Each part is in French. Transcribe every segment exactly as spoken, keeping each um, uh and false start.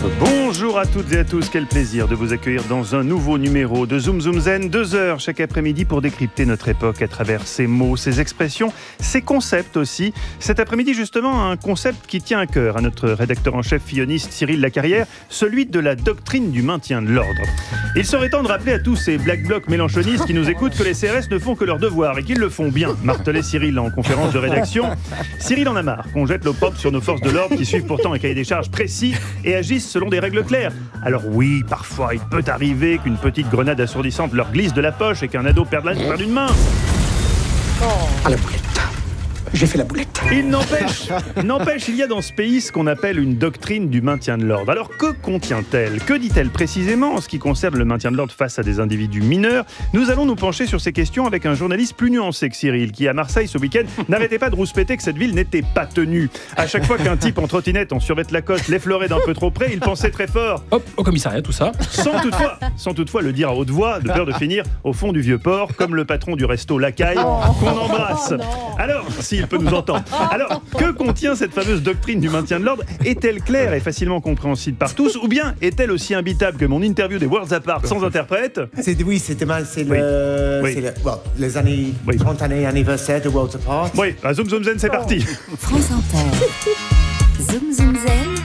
Bonjour à toutes et à tous, quel plaisir de vous accueillir dans un nouveau numéro de Zoom Zoom Zen, deux heures chaque après-midi pour décrypter notre époque à travers ses mots, ses expressions, ses concepts aussi. Cet après-midi justement, un concept qui tient à cœur à notre rédacteur en chef filloniste Cyril Lacarrière, celui de la doctrine du maintien de l'ordre. Il serait temps de rappeler à tous ces black blocs mélanchonistes qui nous écoutent que les C R S ne font que leur devoir et qu'ils le font bien, martelait Cyril en conférence de rédaction. Cyril en a marre qu'on jette l'opprobre sur nos forces de l'ordre qui suivent pourtant un cahier des charges précis et agissent selon des règles claires. Alors oui, parfois il peut arriver qu'une petite grenade assourdissante leur glisse de la poche et qu'un ado perde, la, perde une main. Oh. À la boulette. J'ai fait la boulette. Il n'empêche, n'empêche, il y a dans ce pays ce qu'on appelle une doctrine du maintien de l'ordre. Alors que contient-elle ? Que dit-elle précisément en ce qui concerne le maintien de l'ordre face à des individus mineurs ? Nous allons nous pencher sur ces questions avec un journaliste plus nuancé que Cyril, qui à Marseille ce week-end n'arrêtait pas de rouspéter que cette ville n'était pas tenue. À chaque fois qu'un type en trottinette en survêt Lacoste l'effleurait d'un peu trop près, il pensait très fort. Hop, au commissariat, tout ça. Sans toutefois, sans toutefois le dire à haute voix, de peur de finir au fond du vieux port, comme le patron du resto Lacaille, qu'on embrasse. Alors, s'il peut nous entendre. Alors, que contient cette fameuse doctrine du maintien de l'ordre ? Est-elle claire et facilement compréhensible par tous ? Ou bien est-elle aussi imbitable que mon interview des Worlds Apart sans interprète ? C'est, oui, c'était mal. C'est, oui. le, oui. c'est le, well, les années, oui. trente années anniversaire de Worlds Apart. Oui, à Zoom Zoom Zen, c'est oh. parti. France Inter. Zoom Zoom Zen.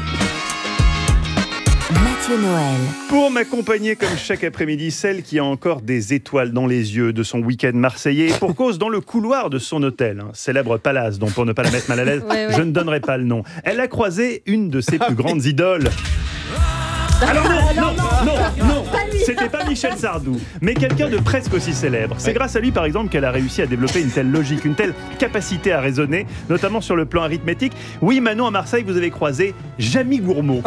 Noël. Pour m'accompagner comme chaque après-midi, celle qui a encore des étoiles dans les yeux de son week-end marseillais, et pour cause dans le couloir de son hôtel, hein, célèbre palace dont pour ne pas la mettre mal à l'aise, ouais, ouais. je ne donnerai pas le nom. Elle a croisé une de ses plus grandes idoles. Alors non, non, non, non, non, non. C'était pas Michel Sardou, mais quelqu'un de presque aussi célèbre. C'est grâce à lui, par exemple, qu'elle a réussi à développer une telle logique, une telle capacité à raisonner, notamment sur le plan arithmétique. Oui, Manon, à Marseille, vous avez croisé Jamie Gourmaud.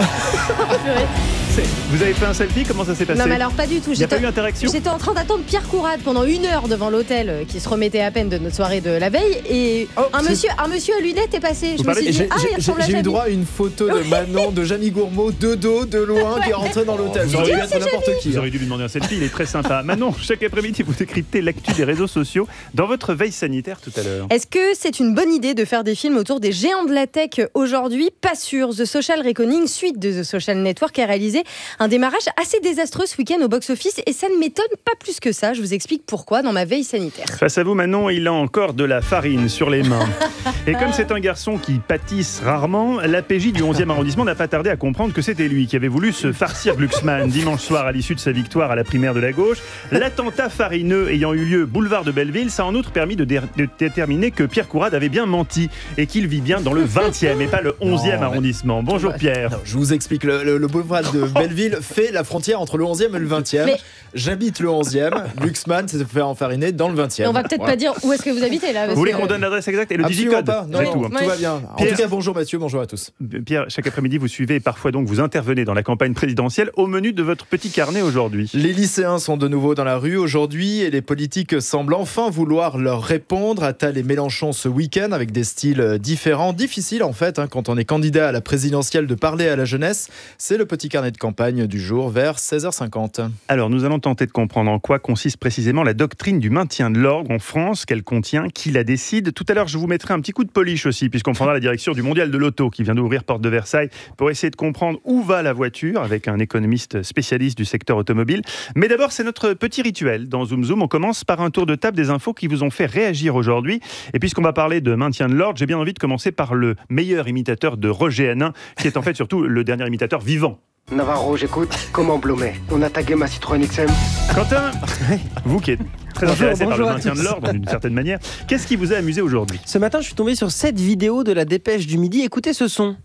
Vous avez fait un selfie ? Comment ça s'est passé ? Non, mais alors pas du tout. Il n'y a pas eu d'interaction ? J'étais en train d'attendre Pierre Courade pendant une heure devant l'hôtel euh, qui se remettait à peine de notre soirée de la veille. Et oh, un, monsieur, un monsieur à lunettes est passé. Je me suis dit, j'ai, ah, il ressemble à J'ai Jamie. eu droit à une photo de Manon, de Jamie Gourmaud, de dos, de loin, qui est rentré dans l'hôtel. J'aurais dû être n'importe qui. Vous auriez dû lui demander un selfie, il est très sympa. Manon, chaque après-midi, vous décryptez l'actu des réseaux sociaux dans votre veille sanitaire tout à l'heure. Est-ce que c'est une bonne idée de faire des films autour des géants de la tech aujourd'hui ? Pas sûr. The Social Reckoning, suite de The Social Network, a réalisé un démarrage assez désastreux ce week-end au box-office et ça ne m'étonne pas plus que ça. Je vous explique pourquoi dans ma veille sanitaire. Face à vous, Manon, il a encore de la farine sur les mains. Et comme c'est un garçon qui pâtisse rarement, l'A P J du onzième arrondissement n'a pas tardé à comprendre que c'était lui qui avait voulu se farcir Glucksmann dimanche soir à l'issue de sa victoire à la primaire de la gauche. L'attentat farineux ayant eu lieu boulevard de Belleville, ça a en outre permis de, dé- de déterminer que Pierre Courade avait bien menti et qu'il vit bien dans le vingtième et pas le onzième non, arrondissement. Mais... Bonjour Pierre. Non, je vous explique, le, le, le boulevard de Belleville fait la frontière entre le onzième et le vingtième. Mais... J'habite le onzième, Glucksmann s'est fait enfariner dans le vingtième. On va peut-être voilà. pas dire où est-ce que vous habitez là. Vous voulez que... qu'on donne l'adresse exacte et le Absolument digicode ? pas. Non, c'est non, tout, tout ouais. va bien. Pierre... En tout cas, bonjour Mathieu, bonjour à tous. Pierre, chaque après-midi, vous suivez et parfois donc vous intervenez dans la campagne présidentielle. Au menu de votre petit carnet aujourd'hui. Les lycéens sont de nouveau dans la rue aujourd'hui et les politiques semblent enfin vouloir leur répondre. Attal et Mélenchon ce week-end avec des styles différents. Difficile en fait hein, quand on est candidat à la présidentielle de parler à la jeunesse. C'est le petit carnet de campagne du jour vers seize heures cinquante. Alors nous allons tenter de comprendre en quoi consiste précisément la doctrine du maintien de l'ordre en France, qu'elle contient, qui la décide. Tout à l'heure je vous mettrai un petit coup de polish aussi puisqu'on prendra la direction du mondial de l'auto qui vient d'ouvrir porte de Versailles pour essayer de comprendre où va la voiture avec un économiste spécialiste du secteur automobile. Mais d'abord c'est notre petit rituel dans Zoom Zoom. On commence par un tour de table des infos qui vous ont fait réagir aujourd'hui. Et puisqu'on va parler de maintien de l'ordre, j'ai bien envie de commencer par le meilleur imitateur de Roger Hanin, qui est en fait surtout le dernier imitateur vivant. Navarro, j'écoute. Comment Blomet ? On a tagué ma Citroën X M. Quentin, vous qui êtes très bonjour, intéressé par le maintien tous. de l'ordre d'une certaine manière, qu'est-ce qui vous a amusé aujourd'hui ? Ce matin, je suis tombé sur cette vidéo de la Dépêche du Midi. Écoutez ce son.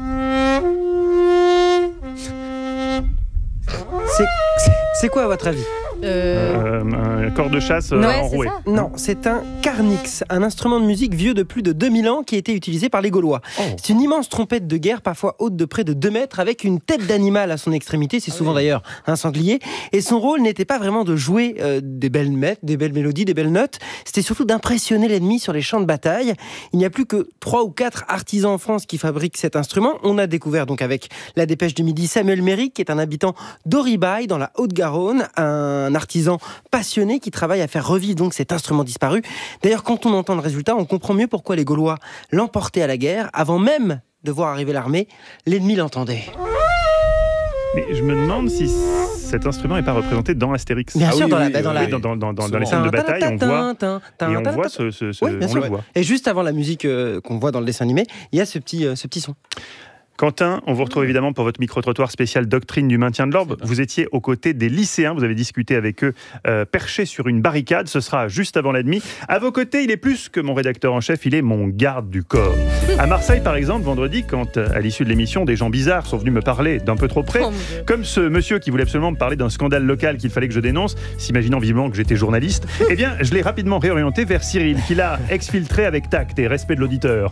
C'est, c'est, c'est quoi à votre avis ? Euh... Euh, un corps de chasse euh, ouais, enroué. C'est non, c'est un carnix, un instrument de musique vieux de plus de deux mille ans qui a été utilisé par les Gaulois. Oh. C'est une immense trompette de guerre, parfois haute de près de deux mètres, avec une tête d'animal à son extrémité, c'est souvent ah oui. d'ailleurs un sanglier. Et son rôle n'était pas vraiment de jouer euh, des belles mètres, des belles mélodies, des belles notes, c'était surtout d'impressionner l'ennemi sur les champs de bataille. Il n'y a plus que trois ou quatre artisans en France qui fabriquent cet instrument. On a découvert donc avec la Dépêche du Midi Samuel Méric, qui est un habitant d'Oribaille, dans la Haute-Garonne, un artisan passionné qui travaille à faire revivre donc cet instrument disparu. D'ailleurs, quand on entend le résultat, on comprend mieux pourquoi les Gaulois l'emportaient à la guerre. Avant même de voir arriver l'armée, l'ennemi l'entendait. Mais je me demande si cet instrument n'est pas représenté dans Astérix. Bien Ah sûr, oui, dans la, oui, bah, dans oui, la, Oui, dans, dans, dans, dans les Souvent. scènes de bataille, on voit, et on voit ce, ce, ce- Oui, bien on sûr. le voit. Et juste avant la musique euh, qu'on voit dans le dessin animé, il y a ce petit, euh, ce petit son. Quentin, on vous retrouve évidemment pour votre micro-trottoir spécial doctrine du maintien de l'ordre. Vous étiez aux côtés des lycéens, vous avez discuté avec eux, euh, perchés sur une barricade. Ce sera juste avant la demie. À vos côtés, il est plus que mon rédacteur en chef, il est mon garde du corps. À Marseille, par exemple, vendredi, quand à l'issue de l'émission, des gens bizarres sont venus me parler d'un peu trop près, Oh, mon Dieu. comme ce monsieur qui voulait absolument me parler d'un scandale local qu'il fallait que je dénonce, s'imaginant vivement que j'étais journaliste, eh bien, je l'ai rapidement réorienté vers Cyril, qui l'a exfiltré avec tact et respect de l'auditeur.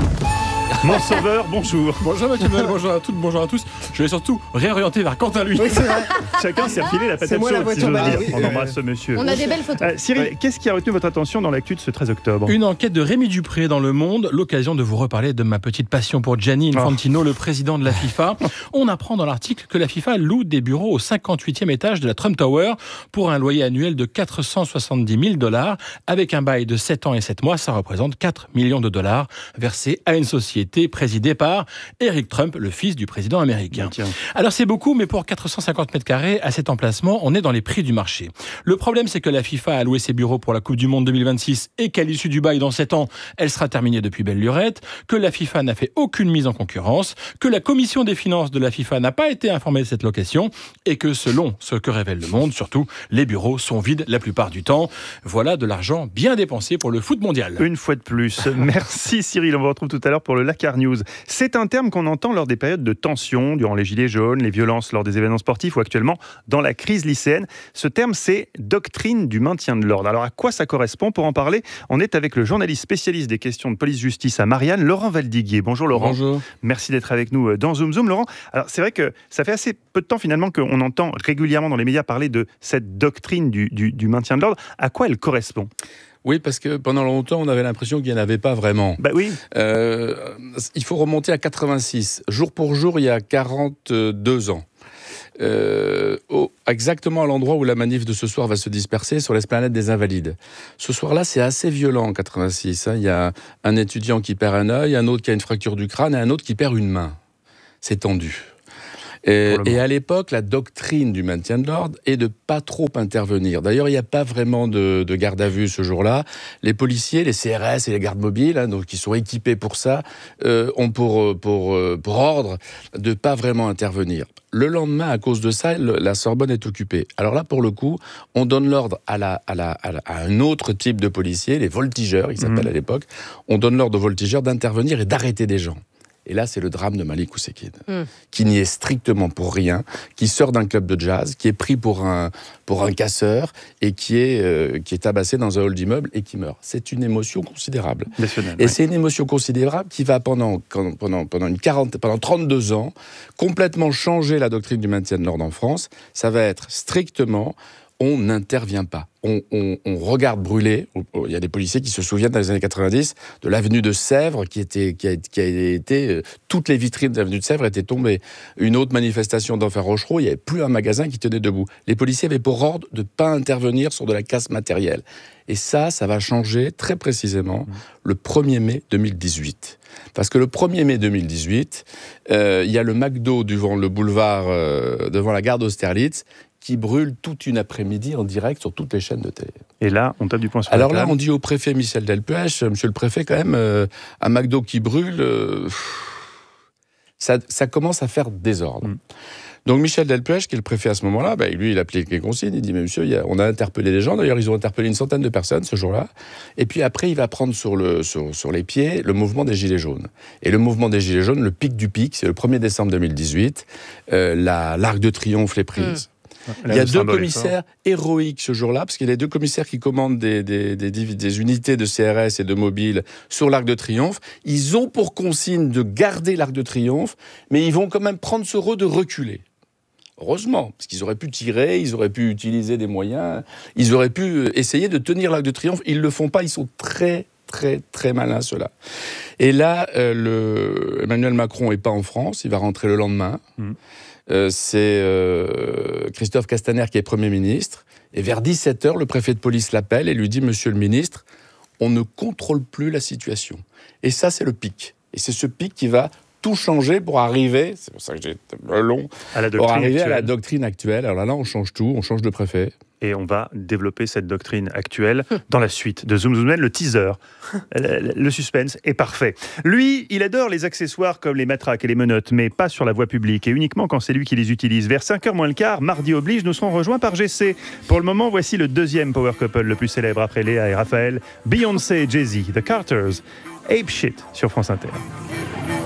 Mon sauveur, bonjour. Bonjour Mathieu Noël, bonjour à toutes, bonjour à tous. Je vais surtout réorienter vers Quentin lui. Oui, c'est vrai. Chacun s'est refilé la C'est patate moi la chaude, si voiture, j'ose bah dire. oui, On euh, embrasse ce monsieur. On a des belles photos. Euh, Cyril, Ouais. qu'est-ce qui a retenu votre attention dans l'actu de ce treize octobre ? Une enquête de Rémi Dupré dans Le Monde, l'occasion de vous reparler de ma petite passion pour Gianni Infantino, le président de la FIFA. On apprend dans l'article que la FIFA loue des bureaux au cinquante-huitième étage de la Trump Tower pour un loyer annuel de quatre cent soixante-dix mille dollars. Avec un bail de sept ans et sept mois, ça représente quatre millions de dollars versés à une société présidée par Eric Trump, le fils du président américain. Tiens. Alors c'est beaucoup, mais pour quatre cent cinquante mètres carrés à cet emplacement, on est dans les prix du marché. Le problème, c'est que la FIFA a loué ses bureaux pour la Coupe du Monde deux mille vingt-six et qu'à l'issue du bail dans sept ans, elle sera terminée depuis belle lurette, que la FIFA n'a fait aucune mise en concurrence, que la commission des finances de la FIFA n'a pas été informée de cette location et que selon ce que révèle Le Monde, surtout, les bureaux sont vides la plupart du temps. Voilà de l'argent bien dépensé pour le foot mondial. Une fois de plus. Merci Cyril, on vous retrouve tout à l'heure pour le Lakar News. C'est un terme qu'on entend lors des périodes de tension, durant les gilets jaunes, les violences lors des événements sportifs ou actuellement dans la crise lycéenne. Ce terme, c'est doctrine du maintien de l'ordre. Alors à quoi ça correspond ? Pour en parler, on est avec le journaliste spécialiste des questions de police-justice à Marianne, Laurent Valdiguier. Bonjour Laurent. Bonjour. Merci d'être avec nous dans Zoom Zoom. Laurent, alors c'est vrai que ça fait assez peu de temps finalement qu'on entend régulièrement dans les médias parler de cette doctrine du, du, du maintien de l'ordre. À quoi elle correspond ? Oui, parce que pendant longtemps, on avait l'impression qu'il n'y en avait pas vraiment. Bah oui. Euh, il faut remonter à quatre-vingt-six. Jour pour jour, il y a quarante-deux ans. Euh, au, exactement à l'endroit où la manif de ce soir va se disperser, sur l'esplanade des Invalides. Ce soir-là, c'est assez violent en quatre-vingt-six. Hein. Il y a un étudiant qui perd un œil, un autre qui a une fracture du crâne et un autre qui perd une main. C'est tendu. Et, et à l'époque, la doctrine du maintien de l'ordre est de pas trop intervenir. D'ailleurs, il n'y a pas vraiment de, de garde à vue ce jour-là. Les policiers, les C R S et les gardes mobiles, hein, donc qui sont équipés pour ça, euh, ont pour, pour, pour ordre de pas vraiment intervenir. Le lendemain, à cause de ça, le, la Sorbonne est occupée. Alors là, pour le coup, on donne l'ordre à, la, à, la, à, la, à un autre type de policiers, les voltigeurs, ils s'appellent mmh. à l'époque. On donne l'ordre aux voltigeurs d'intervenir et d'arrêter des gens. Et là, c'est le drame de Malik Oussekine, mm. qui n'y est strictement pour rien, qui sort d'un club de jazz, qui est pris pour un, pour un casseur et qui est, euh, qui est tabassé dans un hall d'immeuble et qui meurt. C'est une émotion considérable. National, et ouais. c'est une émotion considérable qui va pendant, pendant, pendant, une quarante, pendant trente-deux ans complètement changer la doctrine du maintien de l'ordre en France. Ça va être strictement... on n'intervient pas. On, on, on regarde brûler. Il y a des policiers qui se souviennent dans les années quatre-vingt-dix de l'avenue de Sèvres qui, était, qui, a, qui a été... Toutes les vitrines de l'avenue de Sèvres étaient tombées. Une autre manifestation d'Enfer Rochereau, il n'y avait plus un magasin qui tenait debout. Les policiers avaient pour ordre de ne pas intervenir sur de la casse matérielle. Et ça, ça va changer très précisément mmh. le premier mai deux mille dix-huit. Parce que le premier mai deux mille dix-huit, euh, il y a le McDo devant le boulevard, euh, devant la gare d'Austerlitz, qui brûle toute une après-midi en direct sur toutes les chaînes de télé. Et là, on tape du poing sur Alors la table. là, on dit au préfet Michel Delpech, monsieur le préfet, quand même, euh, un McDo qui brûle, euh, ça, ça commence à faire désordre. Mm. Donc Michel Delpech, qui est le préfet à ce moment-là, bah, lui, il applique les consignes, il dit, mais monsieur, il y a, on a interpellé les gens, d'ailleurs, ils ont interpellé une centaine de personnes ce jour-là, et puis après, il va prendre sur, le, sur, sur les pieds le mouvement des Gilets jaunes. Et le mouvement des Gilets jaunes, le pic du pic, c'est le premier décembre deux mille dix-huit, euh, la, l'Arc de Triomphe les prise. Mm. Il y a deux commissaires héroïques ce jour-là, parce qu'il y a les deux commissaires qui commandent des, des, des, des unités de C R S et de mobiles sur l'Arc de Triomphe. Ils ont pour consigne de garder l'Arc de Triomphe, mais ils vont quand même prendre sur eux de reculer. Heureusement, parce qu'ils auraient pu tirer, ils auraient pu utiliser des moyens, ils auraient pu essayer de tenir l'Arc de Triomphe. Ils ne le font pas, ils sont très, très, très malins, ceux-là. Et là, euh, le... Emmanuel Macron n'est pas en France, il va rentrer le lendemain. Mmh. Euh, c'est euh, Christophe Castaner qui est Premier ministre. Et vers dix-sept heures, le préfet de police l'appelle et lui dit « Monsieur le ministre, on ne contrôle plus la situation. » Et ça, c'est le pic. Et c'est ce pic qui va tout changer pour arriver, c'est pour ça que j'ai été long, à la pour arriver actuelle. à la doctrine actuelle. Alors là, on change tout, on change de préfet. Et on va développer cette doctrine actuelle dans la suite de Zoom Zoom Zen, le teaser. Le, le suspense est parfait. Lui, il adore les accessoires comme les matraques et les menottes, mais pas sur la voie publique et uniquement quand c'est lui qui les utilise. Vers cinq heures moins le quart, mardi oblige, nous serons rejoints par G C. Pour le moment, voici le deuxième power couple le plus célèbre après Léa et Raphaël, Beyoncé et Jay-Z, The Carters, Ape Shit sur France Inter.